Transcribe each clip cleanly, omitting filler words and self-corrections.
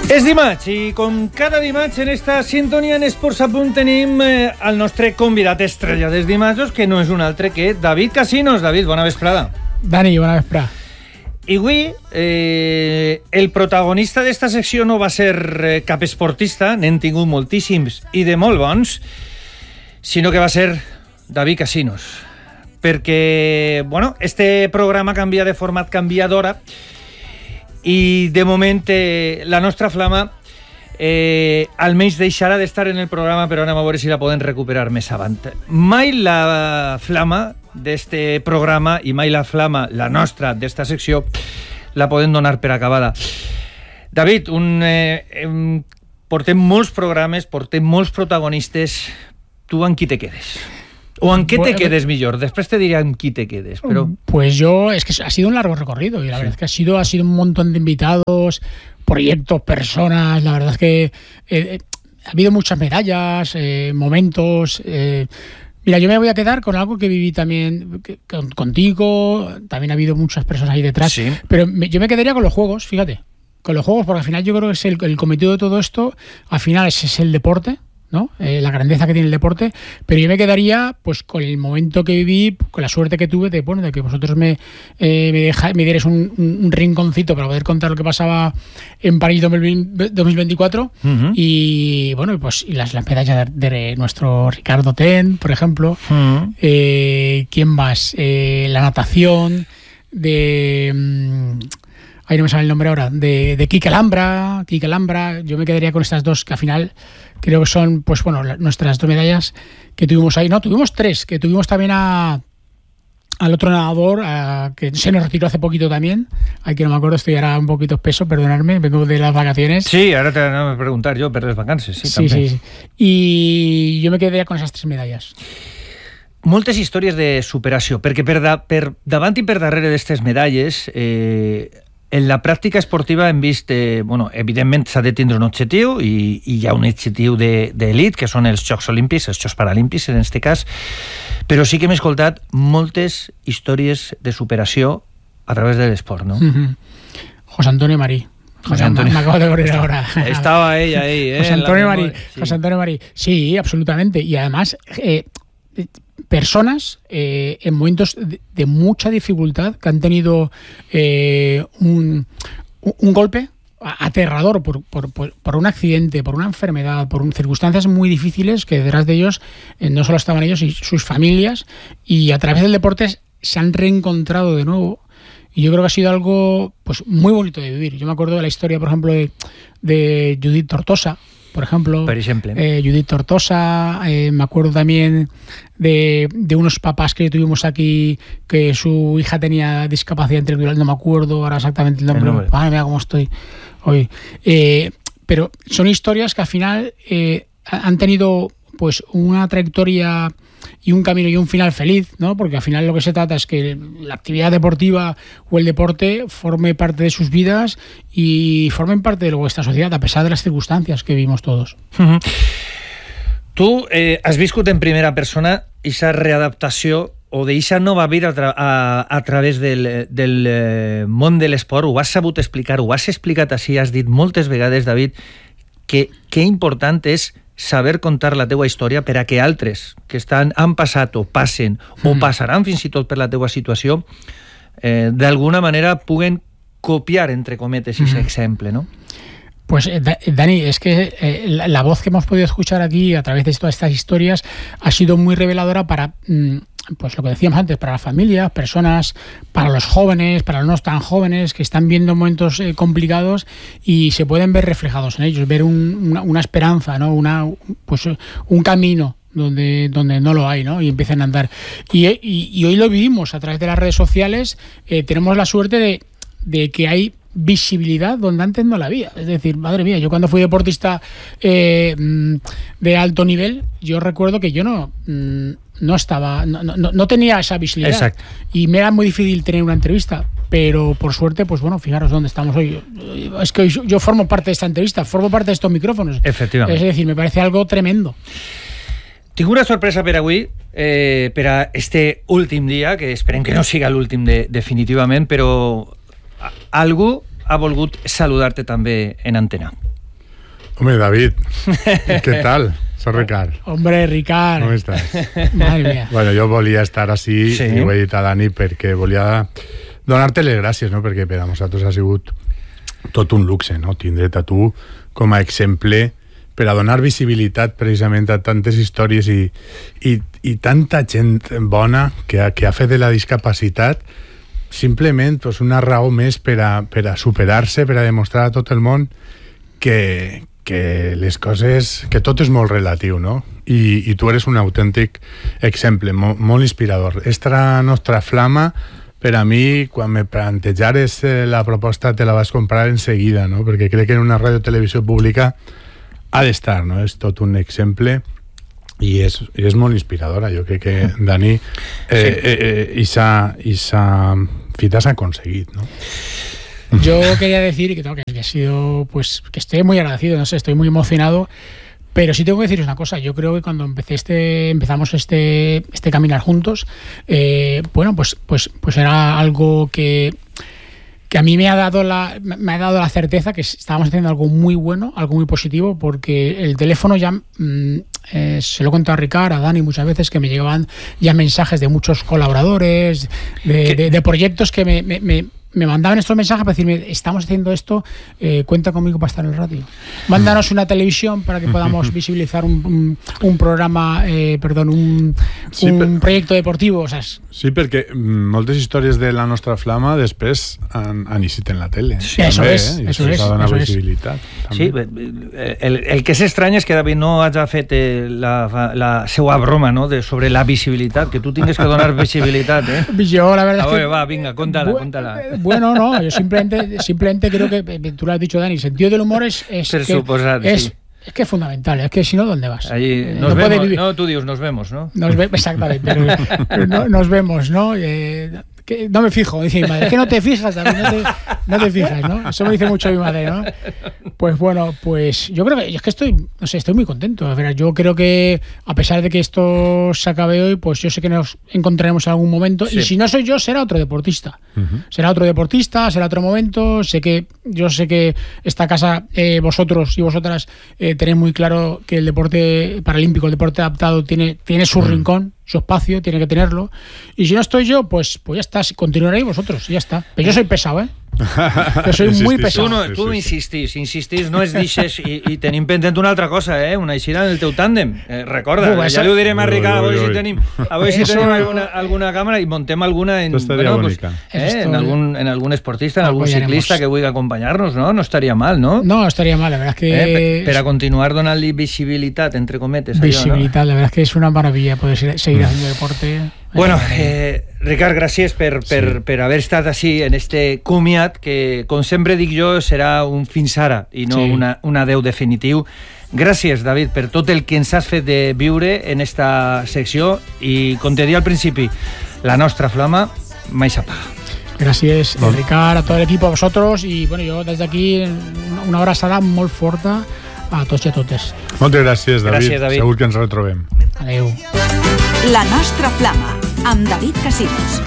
És dimarts i com cada dimarts en esta sintonia en Esports a Punt tenim el nostre convidat estrella dels dimarts, que no és un altre que David Casinos. David, bona vesprada. Dani, bona vesprada. I avui el protagonista d'esta secció no va ser cap esportista, n'hem tingut moltíssims i de molt bons, sinó que va ser David Casinos. Perquè, bueno, este programa canvia de format, canvia d'hora, i de moment la nostra flama almenys deixarà d'estar en el programa, però anem a veure si la podem recuperar més avant. Mai la flama d'este programa i mai la flama, la nostra, d'esta secció, la podem donar per acabada. David, portem molts programes, portem molts protagonistes. Tu amb qui te quedes? ¿O en qué te quedes, millor? Después te diré en qué te quedes. Pero... Pues yo, es que ha sido un largo recorrido y la verdad es que ha sido un montón de invitados, proyectos, personas. La verdad es que ha habido muchas medallas, momentos. Mira, yo me voy a quedar con algo que viví también contigo. También ha habido muchas personas ahí detrás. Sí. Pero yo me quedaría con los juegos, fíjate. Con los juegos, porque al final yo creo que es el cometido de todo esto. Al final es el deporte, ¿no? La grandeza que tiene el deporte, pero yo me quedaría pues con el momento que viví, con la suerte que tuve de que vosotros me dierais un rinconcito para poder contar lo que pasaba en París 2024. Uh-huh. Y bueno, pues y las medallas de nuestro Ricardo Ten, por ejemplo. Uh-huh. ¿Quién más? La natación ahí no me sale el nombre ahora, de Quique Alhambra. Yo me quedaría con estas dos que al final creo que son, pues bueno, nuestras dos medallas que tuvimos ahí. No, tuvimos tres, que tuvimos también al otro nadador, que se nos retiró hace poquito también. Ay, que no me acuerdo, estoy ahora un poquito espeso, perdonadme, vengo de las vacaciones. Sí, ahora te voy a preguntar yo, per les vacances, sí, també. Sí. Y yo me quedaría con esas tres medallas. Moltes històries de superació, perquè per davant i per darrere d'aquestes medalles... En la pràctica esportiva hem vist, evidentment s'ha de tindre un objectiu i hi ha un objectiu d'elit, que són els Jocs Olímpics, els Jocs Paralímpics en aquest cas, però sí que hem escoltat moltes històries de superació a través de l'esport, ¿no? Uh-huh. José Antonio Marí. Me acabo de morir ahora. Estaba ella ahí, José Antonio Marí. Sí. José Antonio Marí. Sí, absolutamente. Y además... personas en momentos de mucha dificultad que han tenido un golpe aterrador por un accidente, por una enfermedad, por circunstancias muy difíciles, que detrás de ellos no solo estaban ellos y sus familias, y a través del deporte se han reencontrado de nuevo. Y yo creo que ha sido algo pues muy bonito de vivir. Yo me acuerdo de la historia, por ejemplo, de Judith Tortosa, por ejemplo, Judith Tortosa. Me acuerdo también de unos papás que tuvimos aquí, que su hija tenía discapacidad intelectual, no me acuerdo ahora exactamente el nombre. Mira cómo estoy hoy. Pero son historias que al final han tenido pues una trayectoria y un camino y un final feliz, ¿no? Porque al final lo que se trata es que la actividad deportiva o el deporte forme parte de sus vidas y formen parte de luego esta sociedad, a pesar de las circunstancias que vivimos todos. Uh-huh. Tu has viscut en primera persona aquesta readaptació o d'aquesta nova vida a través del món de l'esport. Ho has sabut explicar, ho has explicat així, has dit moltes vegades, David, que important és saber contar la teua història per a que altres que han passat o passen o passaran fins i tot per la teua situació d'alguna manera puguen copiar, entre cometes, ese exemple, ¿no? Pues Dani, es que la voz que hemos podido escuchar aquí a través de todas estas historias ha sido muy reveladora para, pues lo que decíamos antes, para las familias, personas, para los jóvenes, para los no tan jóvenes que están viendo momentos complicados y se pueden ver reflejados en ellos, ver una esperanza, ¿no? Un camino donde no lo hay, ¿no? Y empiezan a andar. Y hoy lo vivimos a través de las redes sociales. Tenemos la suerte de que hay visibilidad donde antes no la había. Es decir, madre mía, yo cuando fui deportista de alto nivel, yo recuerdo que yo no tenía esa visibilidad. Exacto. Y me era muy difícil tener una entrevista, pero por suerte, pues bueno, fijaros dónde estamos hoy. Es que hoy yo formo parte de esta entrevista, formo parte de estos micrófonos. Efectivamente. Es decir, me parece algo tremendo. Tinc una sorpresa per avui, per a este últim dia, que esperem que no siga l'últim definitivament, però algú ha volgut saludar-te també en antena. Home, David, què tal? Soc Ricard. Hombre, Ricard. Com estàs? Madre mía. Bueno, jo volia estar així, Sí. i ho he dit a Dani, perquè volia donar-te les gràcies, no? Perquè per a nosaltres ha sigut tot un luxe, no? Tindre't a tu com a exemple per a donar visibilitat precisament a tantes històries i tanta gent bona que ha fet de la discapacitat simplement pues, una raó més per a superar-se, per a demostrar a tot el món que les coses, que tot és molt relatiu, no? I tu eres un autèntic exemple, molt inspirador. Esta nostra flama, per a mi, quan me plantejares la proposta, te la vas comprar en seguida, no? Perquè crec que en una ràdio-televisió pública ha d'estar, no? És tot un exemple i és molt inspiradora. Jo crec que, Dani, esa fita s'ha aconseguit, ¿no? Yo quería decir que ha sido, pues, que estoy muy agradecido, no sé, estoy muy emocionado, pero sí tengo que deciros una cosa. Yo creo que cuando empezamos este caminar juntos, bueno, pues era algo que a mí me ha dado la certeza que estábamos haciendo algo muy bueno, algo muy positivo, porque el teléfono ya se lo he contado a Ricard, a Dani muchas veces, que me llegaban ya mensajes de muchos colaboradores, de proyectos que me mandaban estos mensajes para decirme, estamos haciendo esto, cuenta conmigo para estar en el radio. Mándanos una televisión para que podamos visibilizar un programa, un proyecto deportivo. O sea, sí, perquè moltes històries de la nostra flama després han eixit en la tele. Sí, eso és. S'ha donat visibilitat. Sí, el que és estrany és que David no hagi fet la seva broma, no? sobre la visibilitat, que tu tingues que donar visibilitat, eh? Yo, la verdad A es que... veure, va, vinga, contala. Bueno, no, yo simplemente creo que, tú lo has dicho, Dani, el sentido del humor es que es fundamental, es que si no, ¿dónde vas? Allí no puedes vivir. No, tú dices, nos vemos, ¿no? Exactamente, pero nos vemos, ¿no? Que no me fijo, dice mi madre, es que no te fijas, David, no te fijas, ¿no? Eso me dice mucho mi madre, ¿no? Pues bueno, pues yo creo que es que estoy muy contento. A ver, yo creo que a pesar de que esto se acabe hoy, pues yo sé que nos encontraremos en algún momento, sí. Y si no soy yo, será otro deportista. Será otro deportista, será otro momento. Yo sé que esta casa, vosotros y vosotras, tenéis muy claro que el deporte paralímpico, el deporte adaptado, tiene su rincón, su espacio, tiene que tenerlo. Y si no estoy yo, pues ya está, continuaréis vosotros, ya está. Pero yo soy pesado, ¿eh? Yo soy muy pesado. Tu insistís, no es deixes i tenim pendent una altra cosa, una eixida en el teu tàndem. Recorda, ja li ho direm a Ricard, a veure si tenim alguna càmera i montem alguna en algun esportista, en algun ciclista que vulgui acompanyar-nos, no? No estaria mal, no? No, estaría mal, la verdad es que... Per a continuar donant-li visibilitat, entre cometes. Visibilitat, la verdad es que es una maravilla poder seguir haciendo deporte. Bueno, Ricard, gràcies per haver estat així en este comiat, que, com sempre dic jo, serà un fins ara i no un adeu definitiu. Gràcies, David, per tot el que ens has fet de viure en esta secció i, com te deia al principi, la nostra flama mai s'apaga. Gracias, Ricard, a todo el equipo, a vosotros, y bueno, yo desde aquí una abraçada molt forta a tots i a totes. Moltes gràcies, David. Segur que ens retrobem. Adeu. La nostra flama, amb David Casinos.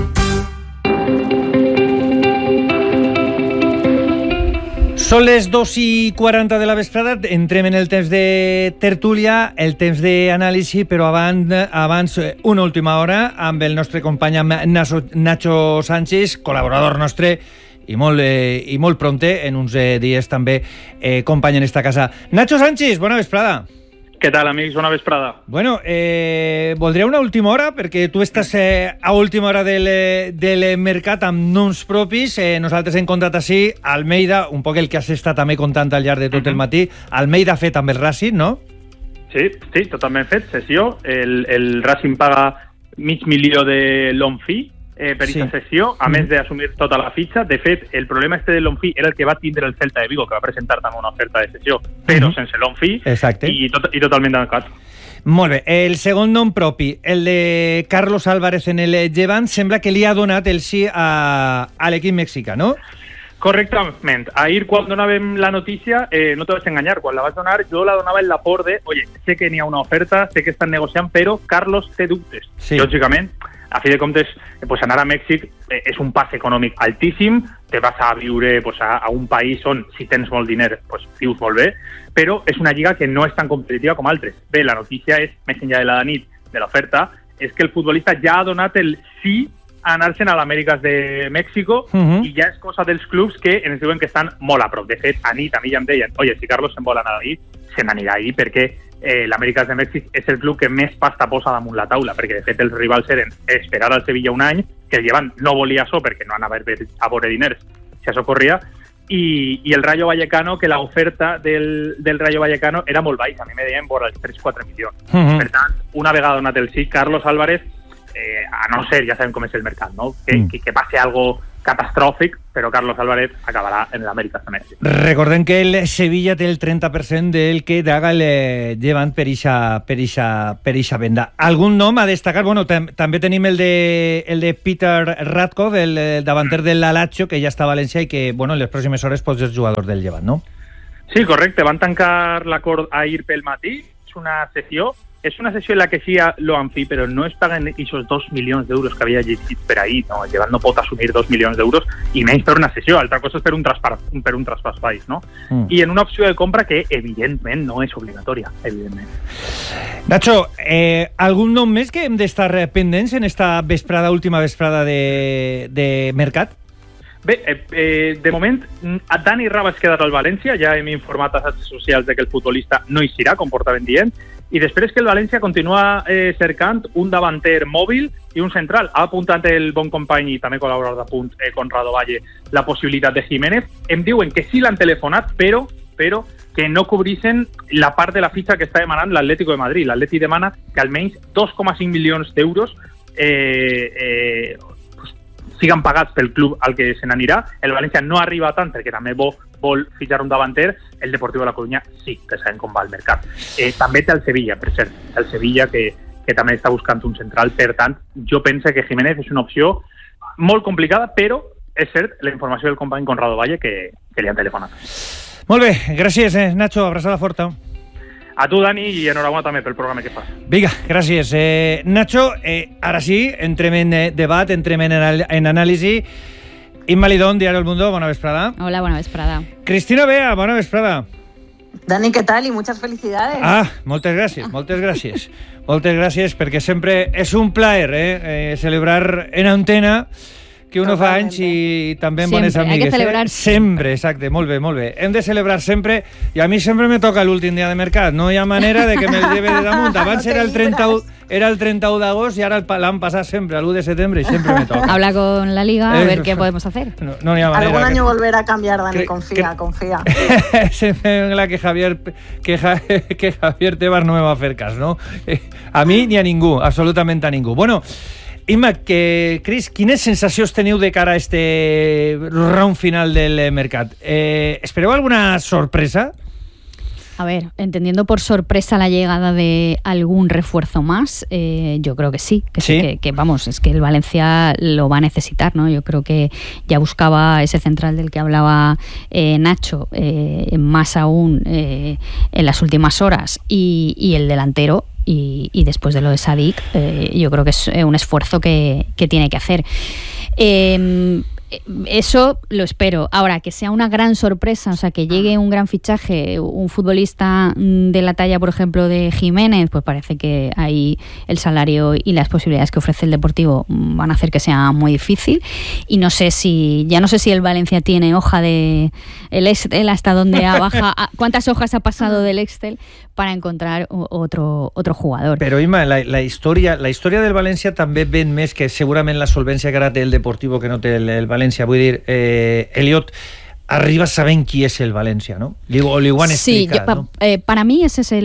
Són les 2:40 de la vesprada, entrem en el temps de tertúlia, el temps d'anàlisi, però abans una última hora amb el nostre company Nacho Sánchez, col·laborador nostre i molt prompte, en uns dies també company en esta casa. Nacho Sánchez, bona vesprada. Què tal, amics? Bona vesprada. Bueno, voldria una última hora, perquè tu estàs a última hora del mercat amb noms propis. Nosaltres hem comptat així Almeida, un poc el que has estat també contant al llarg de tot el matí. Almeida fet amb el Racing, no? Sí, totalment fet. Sessió. El Racing paga $500,000 de loan fee per aquesta sessió, a més d'assumir tota la fitxa. De fet, el problema de loan fee era el que va tindre el Celta de Vigo, que va presentar també una oferta de sessió, però sense loan fee. Exacte. I totalment tancat. Molt bé. El segon nom propi, el de Carlos Álvarez en el Llevant, sembla que li ha donat el sí a l'equip mexicà, no? Correctament. Ahir, quan donàvem la notícia, no te vaig enganyar, quan la vaig donar, jo la donava en la por de, oye, sé que n'hi ha una oferta, sé que estan negociant, però Carlos té dubtes. Sí. Lògicament, a fi de comptes, pues anar a Mèxic és un pas econòmic altíssim, te vas a viure pues, a un país on si tens molt diner pues, vius molt bé, però és una lliga que no és tan competitiva com altres. Bé, la notícia és, més enllà de la nit de l'oferta, és que el futbolista ja ha donat el sí a anar-se'n a l'Amèriques de Mèxico i ja és cosa dels clubs que ens diuen que estan molt a prop. De fet, a mi ja em deien, oye, si Carlos se'n vol anar ahí, se n'anirà ahí perquè l'Amèriques de Mèxic és el club que més pasta posa damunt la taula, perquè de fet els rivals eren esperar al Sevilla un any, que el Llevant no volia això perquè no anava a veure diners, si això corria, i el Rayo Vallecano, que l'oferta del Rayo Vallecano era molt baixa, a mi me deien vora els 3-4 milions. Per tant, una vegada donat el sí, Carlos Álvarez, a no ser, ja sabem com és el mercat, no? Que passi algo catastròfic, però Carlos Álvarez acabarà en l'Amèrica de Mèxic. Recordem que el Sevilla té el 30% del que daga el Llevant per ixa venda. Algun nom a destacar? Bueno, també tenim el de Peter Radkov, el davanter del Lazio, que ja està a València i que, bueno, en les pròximes hores pot ser jugador del Llevant, no? Sí, correcte. Van tancar l'acord ahir pel matí. És una sessió en la que sí lo han fi, però no es paguen aquests 2 milions d'euros que havia llegit per ahir. No? El Llevant no pot assumir 2 milions d'euros i menys per una sessió. Altra cosa és per un traspàs baix, no? I en una opció de compra que, evidentment, no és obligatòria, evidentment. Nacho, algun nom més que hem d'estar pendents en esta última vesprada de mercat? Bé, de moment, Dani Raba es quedarà al València, ja hem informat a les xarxes socials de que el futbolista no hi serà, com portaven dient, i després que el València continua cercant un davanter mòbil i un central. Ha apuntat el bon company i també col·laborador de Punt, Conrado Valle, la possibilitat de Jiménez. Em diuen que sí l'han telefonat, però que no cobreixen la part de la fitxa que està demanant l'Atlético de Madrid. L'Atleti demana que almenys 2,5 milions d'euros siguen pagats pel club al que se n'anirà. El València no arriba a tant perquè també vol fitxar un davanter. El Deportivo de la Coruña sí que sabem com va el mercat. També té el Sevilla, per cert. El Sevilla que també està buscant un central. Per tant, jo penso que Jiménez és una opció molt complicada, però és cert la informació del company Conrado Valle que li han telefonat. Molt bé, gràcies, Nacho. Abraçada forta. A tu, Dani, i enhorabona també pel programa que fas. Vinga, gràcies. Nacho, ara sí, entrem en debat, entrem en anàlisi. Imma Lidón, Diario El Mundo, bona vesprada. Hola, bona vesprada. Cristina Bea, bona vesprada. Dani, ¿qué tal? Y muchas felicidades. Moltes gràcies. Moltes gràcies, perquè sempre és un plaer celebrar en antena que uno fa anys i també en bones amigues. Hay que celebrar sempre. Exacte, molt bé. Hem de celebrar sempre, i a mi sempre me toca l'últim dia de mercat. No hi ha manera de que me'l lleve de damunt. Abans era el 31 d'agost i ara l'han passat sempre, l'1 de setembre, i sempre me toca. Habla con la Liga a ver qué podemos hacer. No hi ha manera. Algún año volverá a cambiar, Dani, confía. Se me la que Javier Tebas no me va a fer cas, no? A mi ni a ningú, absolutament a ningú. Bueno, Imma, Cris, quines sensacions teniu de cara a este round final del mercat? ¿Espereu alguna sorpresa? A ver, entendiendo por sorpresa la llegada de algún refuerzo más, yo creo que sí, que vamos, es que el Valencia lo va a necesitar, ¿no? Yo creo que ya buscaba ese central del que hablaba Nacho, más aún en las últimas horas, y el delantero. Y después de lo de Sadik, yo creo que es un esfuerzo que tiene que hacer. Eso lo espero. Ahora, que sea una gran sorpresa, o sea, que llegue un gran fichaje, un futbolista de la talla, por ejemplo, de Jiménez, pues parece que ahí el salario y las posibilidades que ofrece el Deportivo van a hacer que sea muy difícil. Y no sé si el Valencia tiene hoja de el Excel hasta donde baja, cuántas hojas ha pasado del Excel para encontrar otro jugador. Però, Imma, la història del València també ven més que segurament la solvència que ara té el Deportivo que no té el València. Vull dir, Elliot arriba sabent qui és el València, ¿no? Lo han explicat, ¿no? Para mí ese es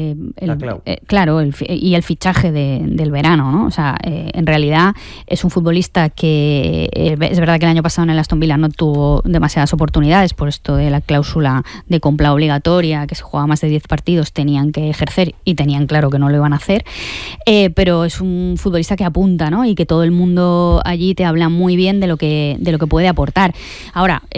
el fichaje del verano, ¿no? O sea, en realidad es un futbolista que es verdad que el año pasado en el Aston Villa no tuvo demasiadas oportunidades por esto de la cláusula de compra obligatoria, que se jugaba más de 10 partidos, tenían que ejercer y tenían claro que no lo iban a hacer, pero es un futbolista que apunta, ¿no? Y que todo el mundo allí te habla muy bien de lo que puede aportar. Ahora,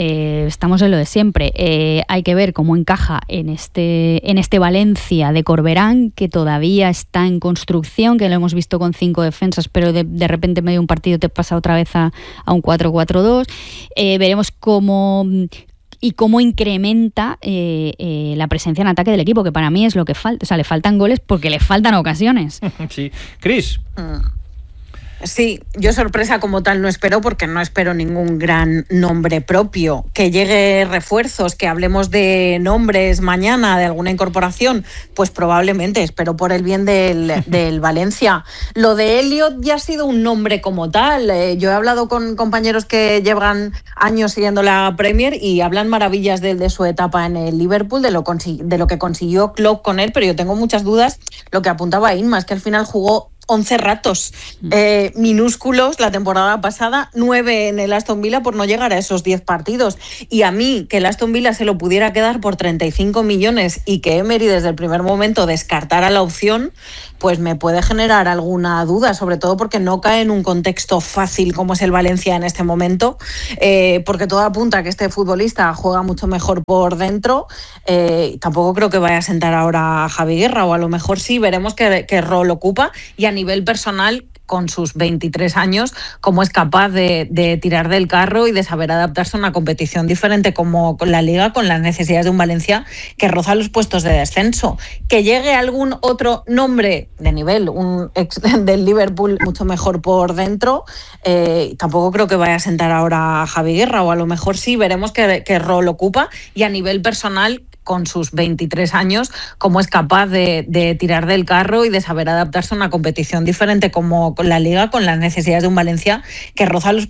estamos en lo de siempre. Hay que ver cómo encaja en este Valencia de Corberán, que todavía está en construcción, que lo hemos visto con 5 defensas, pero de repente en medio de un partido te pasa otra vez a un 4-4-2. Veremos cómo incrementa la presencia en ataque del equipo, que para mí es lo que falta. O sea, le faltan goles porque le faltan ocasiones. Sí. Cris. Sí, yo sorpresa como tal no espero, porque no espero ningún gran nombre propio. Que llegue refuerzos, que hablemos de nombres mañana, de alguna incorporación, pues probablemente, espero por el bien del Valencia. Lo de Elliot ya ha sido un nombre como tal. Yo he hablado con compañeros que llevan años siguiendo la Premier y hablan maravillas de su etapa en el Liverpool, de lo que consiguió Klopp con él, pero yo tengo muchas dudas. Lo que apuntaba Inma es que al final jugó 11 ratos minúsculos la temporada pasada, 9 en el Aston Villa por no llegar a esos 10 partidos. Y a mí, que el Aston Villa se lo pudiera quedar por 35 millones y que Emery desde el primer momento descartara la opción, pues me puede generar alguna duda, sobre todo porque no cae en un contexto fácil como es el Valencia en este momento, porque todo apunta a que este futbolista juega mucho mejor por dentro. Tampoco creo que vaya a sentar ahora a Javi Guerra, o a lo mejor sí, veremos qué rol ocupa, y a nivel personal, con sus 23 años, cómo es capaz de tirar del carro y de saber adaptarse a una competición diferente como con la Liga, con las necesidades de un Valencia que roza los puestos de descenso. Que llegue algún otro nombre de nivel, un ex del Liverpool mucho mejor por dentro, tampoco creo que vaya a sentar ahora a Javi Guerra, o a lo mejor sí, veremos qué rol ocupa, y a nivel personal, con sus 23 años, cómo es capaz de tirar del carro y de saber adaptarse a una competición diferente como con la Liga, con las necesidades de un Valencia que roza los